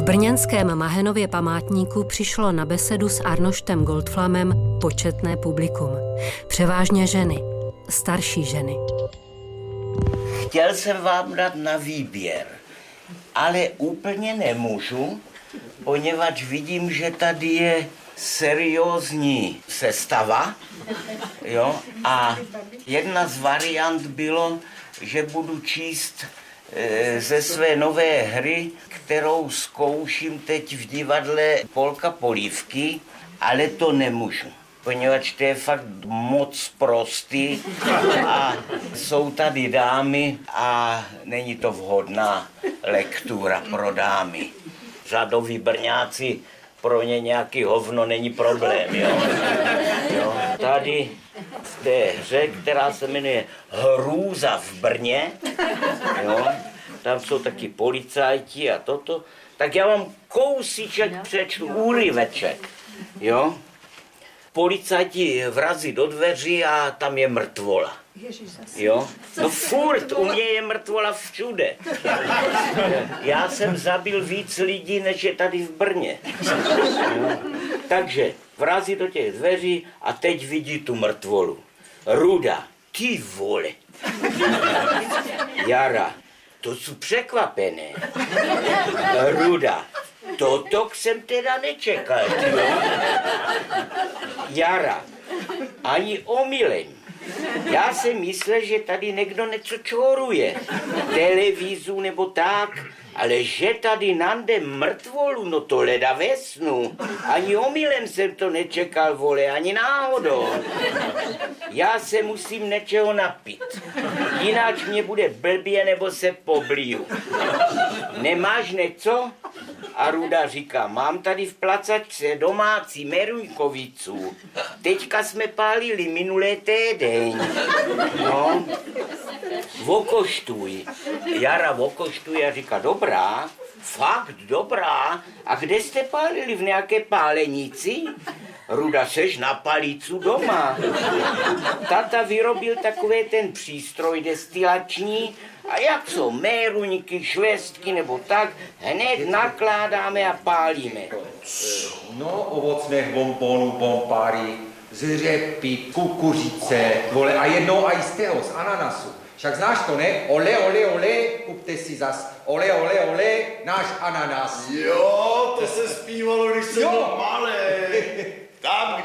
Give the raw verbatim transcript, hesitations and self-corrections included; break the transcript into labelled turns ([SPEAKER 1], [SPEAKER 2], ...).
[SPEAKER 1] brněnském Mahenově památníku přišlo na besedu s Arnoštem Goldflamem početné publikum. Převážně ženy, starší ženy.
[SPEAKER 2] Chtěl jsem vám dát na výběr, ale úplně nemůžu, poněvadž vidím, že tady je seriózní sestava, jo, a jedna z variant bylo, že budu číst e, ze své nové hry, kterou zkouším teď v divadle Polka Polívky, ale to nemůžu, poněvadž to je fakt moc prostý a jsou tady dámy a není to vhodná lektura pro dámy. Řadoví Brňáci, pro ně nějaký hovno není problém, jo. jo. Tady v té hře, která se jmenuje Hrůza v Brně, jo, tam jsou taky policajti a toto, tak já vám kousíček přečtu, úryveček, jo. Policajti vrazí do dveří a tam je mrtvola. Jo? No furt, u mě je mrtvola všude. Já jsem zabil víc lidí, než je tady v Brně. Jo? Takže vrazí do těch dveří a teď vidí tu mrtvolu. Ruda, ty vole. Jara, to jsou překvapené. Ruda, toto jsem teda nečekal. Jo? Jara, ani omylem. Já jsem myslel, že tady někdo něco čoruje, televizu nebo tak, ale že tady nande mrtvolu, no to leda ve snu. Ani omylem jsem to nečekal, vole, ani náhodou. Já se musím něčeho napít, jináč mě bude blbě nebo se pobliju. Nemáš něco? A Ruda říká, mám tady v placačce domácí meruňkovicu. Teďka jsme pálili minulé týden. No, vokoštuj. Jara vokoštuje a říká, dobrá, fakt dobrá. A kde jste pálili, v nějaké pálenici? Ruda, seš na palícu doma. Tata vyrobil takový ten přístroj destilační a jak jsou méruňky, švestky nebo tak, hned nakládáme a pálíme.
[SPEAKER 3] No, ovocných bonbonů, bombáry, z řepy, kukuřice, vole, a jednou i z toho, z ananasu. Však znáš to, ne? Ole, ole, ole, kupte si zas. Ole, ole, ole, náš ananas.
[SPEAKER 4] Jo, to se zpívalo, když jsem byl malý. Tam,